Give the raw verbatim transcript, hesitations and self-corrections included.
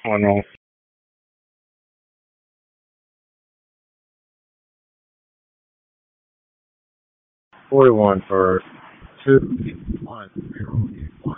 One roll. Forty-one for two one zero one.